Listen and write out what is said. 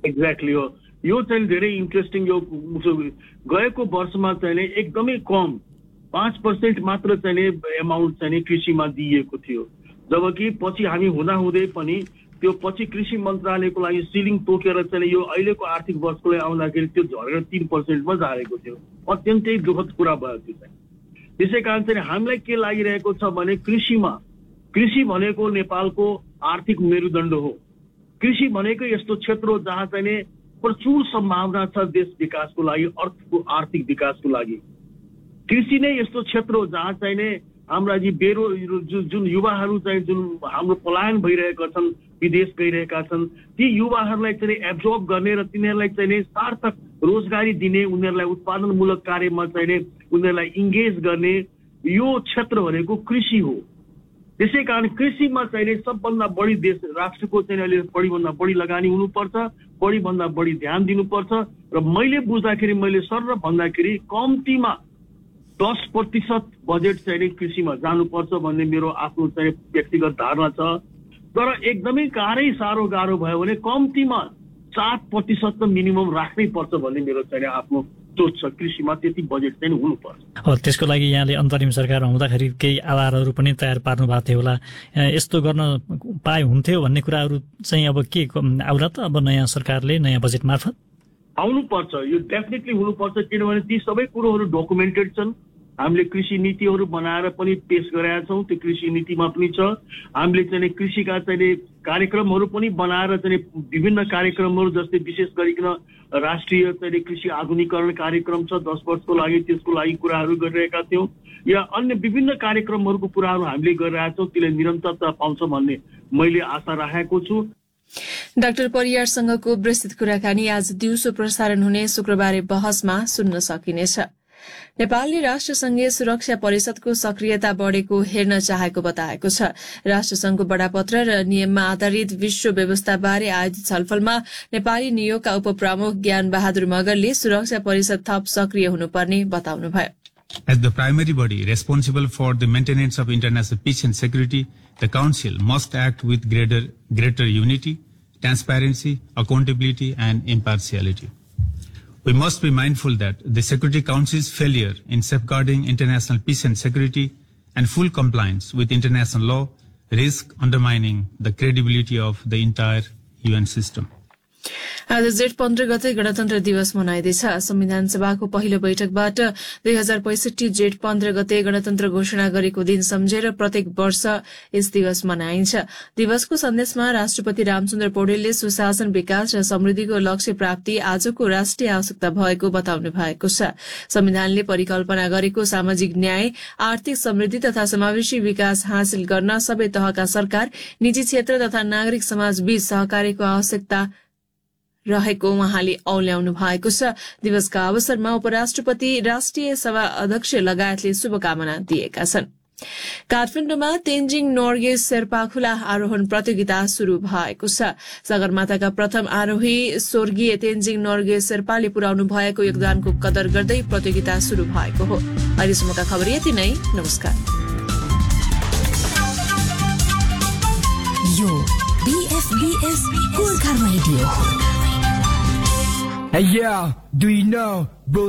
Exactly हो। यो चाहिँ धेरै इन्ट्रेस्टिङ। यो गएको वर्षमा चाहिँ एकदमै कम 5% मात्र चाहिँ एमाउन्ट चाहिँ कृषिमा दिइएको थियो, जबकि पछि हामी हुँदाहुँदै पनि त्यो पछि कृषि मन्त्रालयको लागि सिलिङ तोकेर चाहिँ यो अहिलेको आर्थिक वर्षको लागि आउँदाखेरि त्यो झरेर 3% झारेको थियो। अत्यन्तै दुःखद कुरा भयो त्यो चाहिँ। त्यसै कारण चाहिँ हामीलाई के लागिरहेको छ भने कृषि भनेको नेपालको आर्थिक मेरुदण्ड हो। कृषि भनेको यस्तो क्षेत्र हो जहाँ चाहिँ प्रचुर सम्भावना छ देश विकासको लागि, अर्थको आर्थिक विकासको लागि। कृषि नै यस्तो क्षेत्र हो जहाँ चाहिँ हाम्रा जुन युवाहरू चाहिँ जुन हाम्रो पलायन भइरहेका छन्, विदेश गइरहेका छन्, ती युवाहरूलाई चाहिँ एब्जर्ब गर्ने र तिनीहरूलाई चाहिँ सार्थक रोजगारी दिने, उनीहरूलाई उत्पादनमूलक कार्यमा चाहिँ उनीहरूलाई इङ्गेज गर्ने यो क्षेत्र भनेको कृषि हो। त्यसै कारण कृषिमा चाहिँ सबभन्दा बढी देश राष्ट्रको चाहिँ अहिले बढीभन्दा बढी लगानी हुनुपर्छ, बढीभन्दा बढी ध्यान दिनुपर्छ। र मैले बुझ्दाखेरि मैले सर भन्दाखेरि कम्तीमा 10% बजेट चाहिँ कृषिमा जानुपर्छ भन्ने मेरो आफ्नो चाहिँ व्यक्तिगत धारणा छ। तर एकदमै साह्रो गाह्रो भयो भने कम्तीमा 7% त मिनिमम राख्नै पर्छ भन्ने मेरो चाहिँ आफ्नो सोच छ। कृषिमा त्यति बजेट चाहिँ हुनुपर्छ। त्यसको लागि यहाँले अन्तरिम सरकार हुँदाखेरि केही आधारहरू पनि तयार पार्नु भएको थियो होला, यस्तो गर्न पाए हुन्थ्यो भन्ने कुराहरू चाहिँ अब के आउला त अब नयाँ सरकारले नयाँ बजेट मार्फत? आउनुपर्छ, यो डेफिनेटली हुनुपर्छ, किनभने ती सबै कुरोहरू डकुमेन्टेड छन्। हामीले कृषि नीतिहरू बनाएर पनि पेश गरेका छौँ, त्यो कृषि नीतिमा पनि छ। हामीले चाहिँ कृषिका चाहिँ कार्यक्रमहरू पनि बनाएर चाहिँ विभिन्न कार्यक्रमहरू, जस्तै विशेष गरिकन राष्ट्रिय चाहिँ कृषि आधुनिकीकरण कार्यक्रम छ 10 वर्षको लागि, त्यसको लागि कुराहरू गरिरहेका थियौँ, या अन्य विभिन्न कार्यक्रमहरूको कुराहरू हामीले गरिरहेका छौँ। त्यसले निरन्तरता पाउँछ भन्ने मैले आशा राखेको छु। डाक्टर परियारसँगको विस्तृत कुराकानी आज दिउँसो प्रसारण हुने शुक्रबारे बहसमा सुन्न सकिनेछ। नेपालले राष्ट्रसंघीय सुरक्षा परिषदको सक्रियता बढेको हेर्न चाहेको बताएको छ। राष्ट्रसंघको बडापत्र र नियममा आधारित विश्व व्यवस्थाबारे आयोजित छलफलमा नेपाली नियोगका उपप्रमुख ज्ञान बहादुर मगरले सुरक्षा परिषद थप सक्रिय हुनुपर्ने बताउनुभयो। As the primary body responsible for the maintenance of international peace and security, the Council must act with greater unity, transparency, accountability, and impartiality. We must be mindful that the Security Council's failure in safeguarding international peace and security and full compliance with international law risk undermining the credibility of the entire UN system. आज जेठ 15 गते गणतन्त्र दिवस मनाइँदैछ। संविधान सभाको पहिलो बैठकबाट 2065 जेठ 15 गते गणतन्त्र घोषणा गरेको दिन सम्झेर प्रत्येक वर्ष यस दिवस मनाइन्छ। दिवसको सन्देशमा राष्ट्रपति रामचन्द्र पौडेलले सुशासन, विकास र समृद्धिको लक्ष्य प्राप्ति आजको राष्ट्रिय आवश्यकता भएको बताउनु भएको छ। संविधानले परिकल्पना गरेको सामाजिक न्याय, आर्थिक समृद्धि तथा समावेशी विकास हासिल गर्न सबै तहका सरकार, निजी क्षेत्र तथा नागरिक समाज बीच सहकार्यको आवश्यकता रहेको उहाँले औल्याउनु भएको छ। दिवसका अवसरमा उपराष्ट्रपति, राष्ट्रिय सभा अध्यक्ष लगायतले शुभकामना दिएका छन्। काठमाडौँमा तेन्जिङ नोर्गे शेर्पा खुला आरोहण प्रतियोगिता शुरू भएको छ। सगरमाथाका प्रथम आरोही स्वर्गीय तेन्जिङ नोर्गे शेर्पाले पुर्याउनु भएको योगदानको कदर गर्दै प्रतियोगिता शुरू भएको हो। अहिलेसम्मका खबर यति नै। नमस्कार। यो BFBS Gorkha radio. Hey, yeah, do you know, bro?